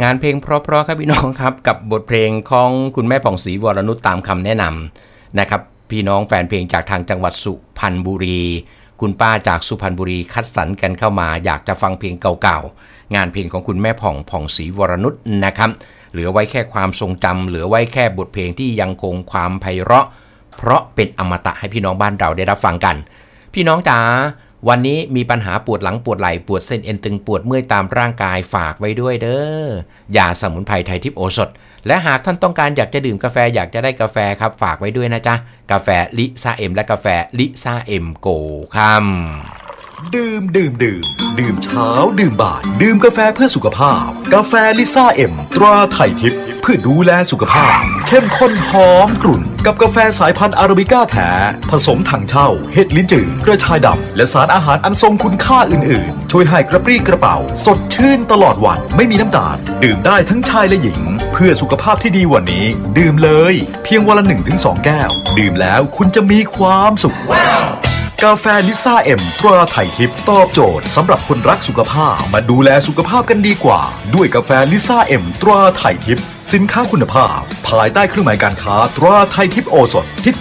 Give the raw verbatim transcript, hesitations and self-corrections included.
งานเพลงเพราะๆครับพี่น้องครับกับบทเพลงของคุณแม่ผ่องศรีวรนุชตามคำแนะนำนะครับพี่น้องแฟนเพลงจากทางจังหวัดสุพรรณบุรีคุณป้าจากสุพรรณบุรีคัดสรรกันเข้ามาอยากจะฟังเพลงเก่าๆงานเพลงของคุณแม่ผ่องผ่องศรีวรนุชนะครับเหลือไว้แค่ความทรงจำเหลือไว้แค่บทเพลงที่ยังคงความไพเราะเพราะเป็นอมตะให้พี่น้องบ้านเราได้รับฟังกันพี่น้องจ๋าวันนี้มีปัญหาปวดหลังปวดไหล่ปวดเส้นเอ็นตึงปวดเมื่อยตามร่างกายฝากไว้ด้วยเด้อยาสมุนไพรไทยทิพย์โอสถและหากท่านต้องการอยากจะดื่มกาแฟอยากจะได้กาแฟครับฝากไว้ด้วยนะจ๊ะกาแฟลิซ่าเอ็มและกาแฟลิซ่าเอ็มโกคำดื่มดื่มดื่มดื่มเช้าดื่มบ่ายดื่มกาแฟเพื่อสุขภาพกาแฟลิซ่าเอ็มตราไทยทิพย์เพื่อดูแลสุขภาพเข้มข้นหอมกรุ่นกับกาแฟสายพันธุ์อาราบิก้าแท้ผสมถังเช่าเห็ดลิ้นจืดกระชายดำและสารอาหารอันทรงคุณค่าอื่นๆช่วยให้กระปรี้กระเป๋าสดชื่นตลอดวันไม่มีน้ำตาลดื่มได้ทั้งชายและหญิงเพื่อสุขภาพที่ดีวันนี้ดื่มเลยเพียงวันละ หนึ่งถึงสอง แก้วดื่มแล้วคุณจะมีความสุขกาแฟลิซ่าเอ็มตราไทยทิพย์ตอบโจทย์สำหรับคนรักสุขภาพมาดูแลสุขภาพกันดีกว่าด้วยกาแฟลิซ่าเอ็มตราไทยทิพย์สินค้าคุณภาพภายใต้เครื่องหมายการค้าตราไทยทิพย์โอสถทิศ